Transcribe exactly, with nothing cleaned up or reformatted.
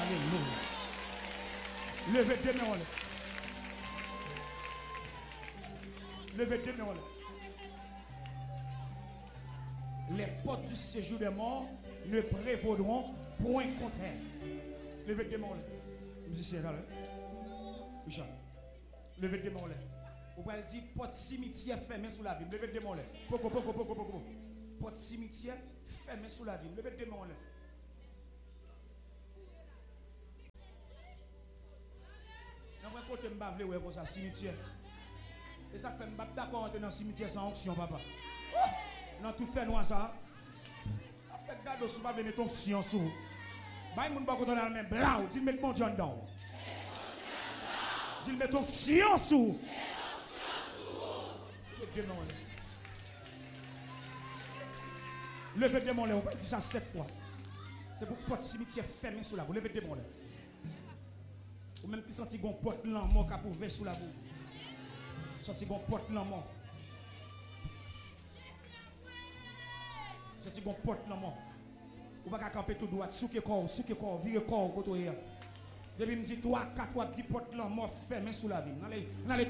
Alléluia. Levez deux mains en l'air. Levez deux mains en l'air. Les portes du séjour des morts ne prévaudront point contre elle. Levez deux mains en l'air. Musicien, là. Jean. Levez deux mains en l'air. Vous pouvez dire porte cimetière fermée sous la vie. Levez deux mains en l'air. Poco, poco, poco, poco. Porte cimetière fermée sous la vie. Levez deux mains en l'air. Dans un côté, je ne vais pas comme ça, cimetière. Et ça fait que je ne suis pas d'accord entrer dans le cimetière sans onction, papa. Non, tout fait noir ça. Faites garde si vous ne mettez ton onction sur vous. Bah, il ne pas dans la même blanc. Dis, mettez mon John down. Dis, mettez ton onction sur vous. Levez des mollets, on va dire ça sept fois. C'est pour porte cimetière fermée sous la boue. Levez des mollets. Ou même qui senti qu'on porte l'amour qui a ouvert sous la boue. Senti qu'on porte l'amour. Senti qu'on porte l'amour. Ou pas qu'à camper tout droit, souke corps, souke corps, vire corps, côté. Depuis me dit trois, quatre, dix porte l'amour fermée sous la vie.